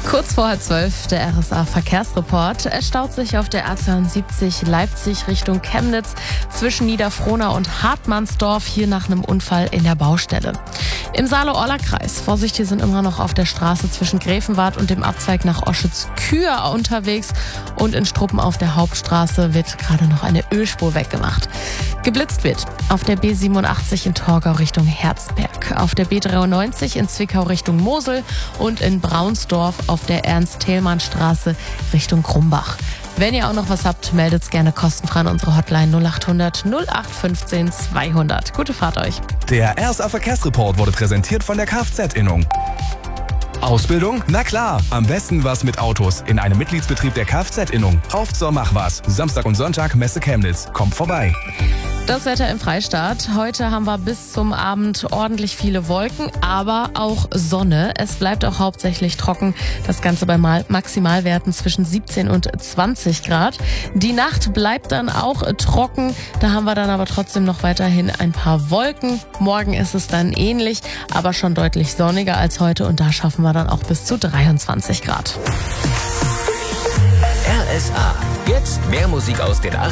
Kurz vor 11:30 der RSA-Verkehrsreport. Es staut sich auf der A72 Leipzig Richtung Chemnitz zwischen Niederfrohna und Hartmannsdorf, hier nach einem Unfall in der Baustelle. Im Saale-Orla-Kreis. Vorsicht, hier sind immer noch auf der Straße zwischen Gräfenwart und dem Abzweig nach Oschütz-Kür unterwegs. Und in Struppen auf der Hauptstraße wird gerade noch eine Ölspur weggemacht. Geblitzt wird auf der B87 in Torgau Richtung Herzberg, auf der B93 in Zwickau Richtung Mosel und in Braunsdorf auf der Ernst-Thälmann-Straße Richtung Krumbach. Wenn ihr auch noch was habt, meldet's gerne kostenfrei an unsere Hotline 0800 0815 200. Gute Fahrt euch. Der RSA Verkehrsreport wurde präsentiert von der Kfz-Innung. Ausbildung? Na klar, am besten was mit Autos in einem Mitgliedsbetrieb der Kfz-Innung. Auf zur Machwas. Samstag und Sonntag Messe Chemnitz. Kommt vorbei. Das Wetter im Freistaat. Heute haben wir bis zum Abend ordentlich viele Wolken, aber auch Sonne. Es bleibt auch hauptsächlich trocken. Das Ganze bei Maximalwerten zwischen 17 und 20 Grad. Die Nacht bleibt dann auch trocken. Da haben wir dann aber trotzdem noch weiterhin ein paar Wolken. Morgen ist es dann ähnlich, aber schon deutlich sonniger als heute. Und da schaffen wir dann auch bis zu 23 Grad. RSA. Jetzt mehr Musik aus den